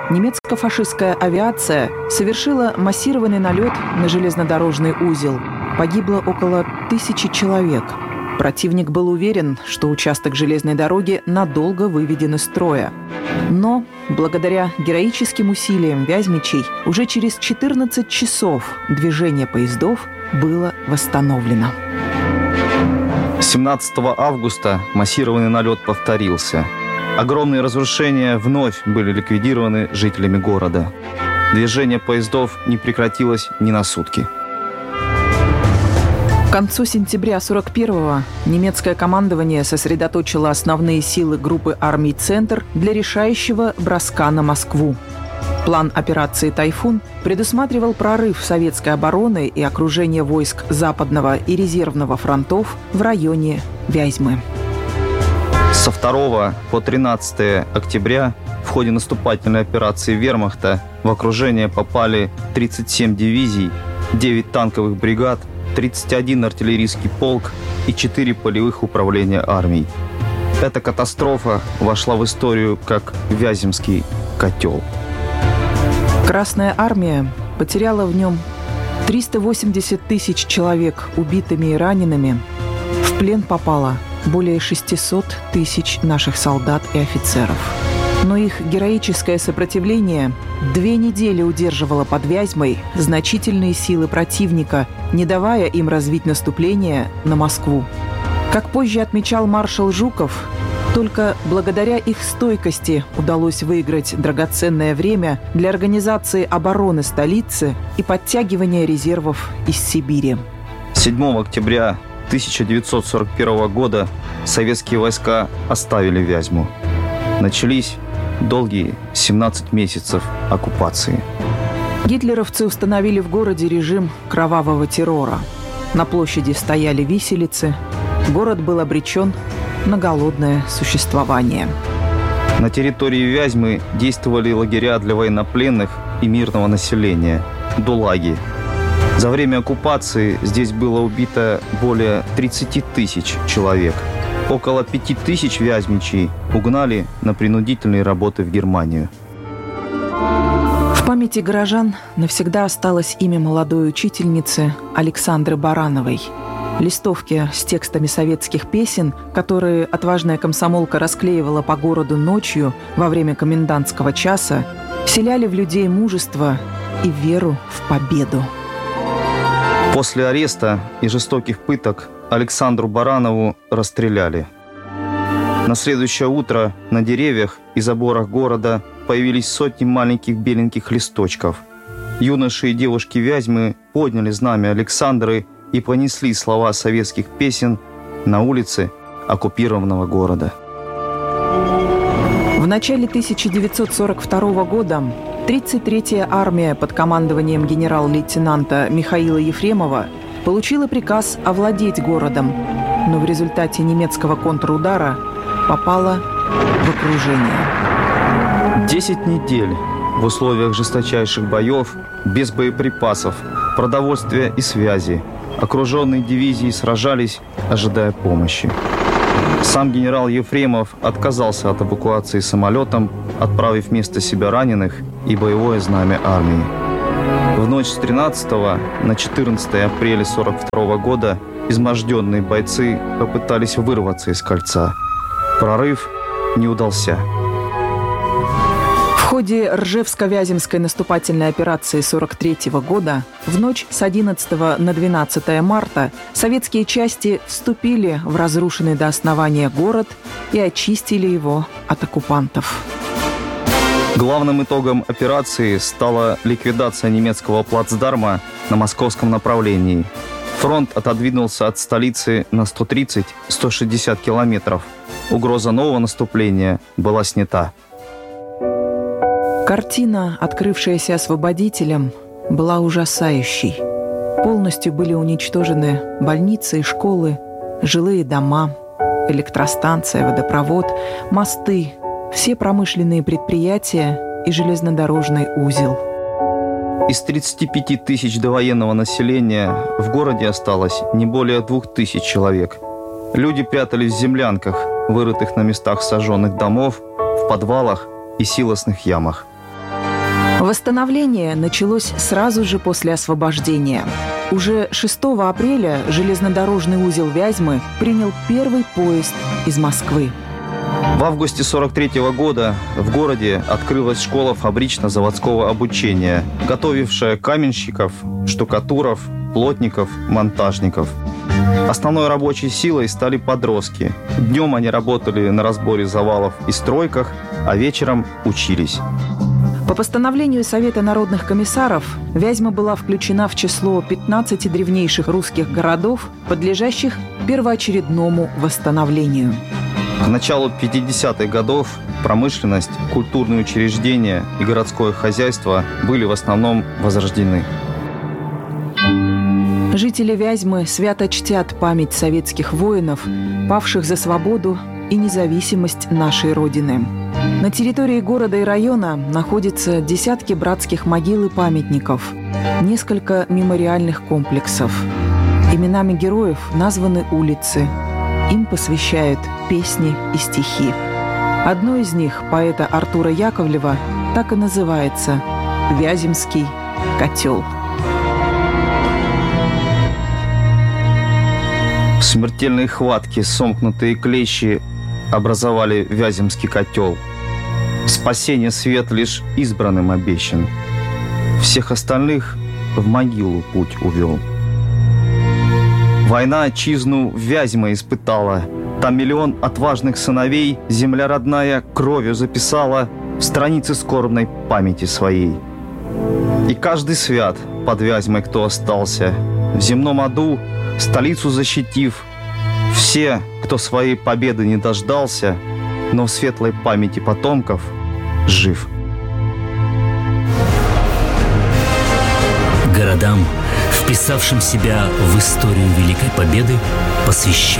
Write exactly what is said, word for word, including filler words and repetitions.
немецко-фашистская авиация совершила массированный налет на железнодорожный узел. Погибло около тысячи человек. Противник был уверен, что участок железной дороги надолго выведен из строя. Но благодаря героическим усилиям вязьмичей уже через четырнадцать часов движение поездов было восстановлено. семнадцатого августа массированный налет повторился. Огромные разрушения вновь были ликвидированы жителями города. Движение поездов не прекратилось ни на сутки. К концу сентября сорок первого немецкое командование сосредоточило основные силы группы армий «Центр» для решающего броска на Москву. План операции «Тайфун» предусматривал прорыв советской обороны и окружение войск Западного и Резервного фронтов в районе Вязьмы. Со второго по тринадцатое октября в ходе наступательной операции вермахта в окружение попали тридцать семь дивизий, девять танковых бригад, тридцать один артиллерийский полк и четыре полевых управления армий. Эта катастрофа вошла в историю как Вяземский котел. Красная армия потеряла в нем триста восемьдесят тысяч человек убитыми и ранеными. В плен попало более шестьсот тысяч наших солдат и офицеров. Но их героическое сопротивление две недели удерживало под Вязьмой значительные силы противника, не давая им развить наступление на Москву. Как позже отмечал маршал Жуков, только благодаря их стойкости удалось выиграть драгоценное время для организации обороны столицы и подтягивания резервов из Сибири. седьмого октября тысяча девятьсот сорок первого года советские войска оставили Вязьму. Начались долгие семнадцать месяцев оккупации. Гитлеровцы установили в городе режим кровавого террора. На площади стояли виселицы. Город был обречен на голодное существование. На территории Вязьмы действовали лагеря для военнопленных и мирного населения – дулаги. За время оккупации здесь было убито более тридцати тысяч человек. Около пяти тысяч вязьмичей угнали на принудительные работы в Германию. В памяти горожан навсегда осталось имя молодой учительницы Александры Барановой. Листовки с текстами советских песен, которые отважная комсомолка расклеивала по городу ночью во время комендантского часа, вселяли в людей мужество и веру в победу. После ареста и жестоких пыток Александру Баранову расстреляли. На следующее утро на деревьях и заборах города появились сотни маленьких беленьких листочков. Юноши и девушки Вязьмы подняли знамя Александры и понесли слова советских песен на улицы оккупированного города. В начале тысяча девятьсот сорок второго года тридцать третья армия под командованием генерал-лейтенанта Михаила Ефремова получила приказ овладеть городом, но в результате немецкого контрудара попала в окружение. Десять недель в условиях жесточайших боев, без боеприпасов, продовольствия и связи, окруженные дивизии сражались, ожидая помощи. Сам генерал Ефремов отказался от эвакуации самолетом, отправив вместо себя раненых и боевое знамя армии. В ночь с тринадцатого на четырнадцатое апреля сорок второго года изможденные бойцы попытались вырваться из кольца. Прорыв не удался. В ходе Ржевско-Вяземской наступательной операции сорок третьего года в ночь с одиннадцатого на двенадцатое марта советские части вступили в разрушенный до основания город и очистили его от оккупантов. Главным итогом операции стала ликвидация немецкого плацдарма на московском направлении. Фронт отодвинулся от столицы на сто тридцать - сто шестьдесят километров. Угроза нового наступления была снята. Картина, открывшаяся освободителям, была ужасающей. Полностью были уничтожены больницы и школы, жилые дома, электростанция, водопровод, мосты, все промышленные предприятия и железнодорожный узел. Из тридцати пяти тысяч довоенного населения в городе осталось не более двух тысяч человек. Люди прятались в землянках, вырытых на местах сожженных домов, в подвалах и силосных ямах. Восстановление началось сразу же после освобождения. Уже шестого апреля железнодорожный узел Вязьмы принял первый поезд из Москвы. В августе сорок третьего года в городе открылась школа фабрично-заводского обучения, готовившая каменщиков, штукатуров, плотников, монтажников. Основной рабочей силой стали подростки. Днем они работали на разборе завалов и стройках, а вечером учились. По постановлению Совета народных комиссаров Вязьма была включена в число пятнадцати древнейших русских городов, подлежащих первоочередному восстановлению. К началу пятидесятых годов промышленность, культурные учреждения и городское хозяйство были в основном возрождены. Жители Вязьмы свято чтят память советских воинов, павших за свободу и независимость нашей Родины. На территории города и района находятся десятки братских могил и памятников, несколько мемориальных комплексов. Именами героев названы улицы. Им посвящают песни и стихи. Одно из них, поэта Артура Яковлева, так и называется «Вяземский котел». В смертельной хватке сомкнутые клещи образовали Вяземский котел. Спасение свет лишь избранным обещан. Всех остальных в могилу путь увел. Война отчизну Вязьма испытала. Там миллион отважных сыновей земля родная кровью записала в страницы скорбной памяти своей. И каждый свят под Вязьмой, кто остался, в земном аду столицу защитив. Все, кто своей победы не дождался, но в светлой памяти потомков жив. Городам, вписавшим себя в историю Великой Победы, посвящается